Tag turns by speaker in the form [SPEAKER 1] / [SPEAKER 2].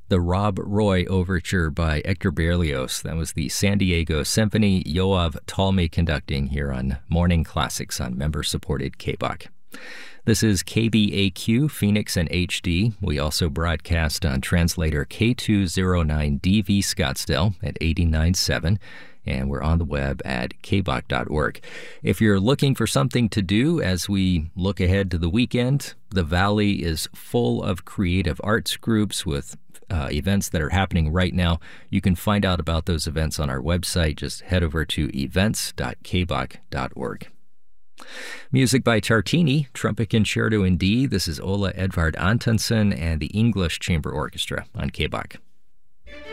[SPEAKER 1] the Rob Roy Overture by Hector Berlioz. That was the San Diego Symphony, Yoav Talmy conducting here on Morning Classics on member-supported KBOK. This is KBAQ, Phoenix and HD. We also broadcast on translator K209DV Scottsdale at 89.7. And we're on the web at kbok.org. If you're looking for something to do as we look ahead to the weekend, the Valley is full of creative arts groups with events that are happening right now. You can find out about those events on our website. Just head over to events.kbok.org. Music by Tartini, Trumpet Concerto in D. This is Ola Edvard Antonsen and the English Chamber Orchestra on KBOK.